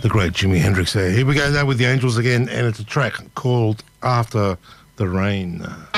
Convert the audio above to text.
The great Jimi Hendrix there. Here we go now with the Angels again, and it's a track called After the Rain.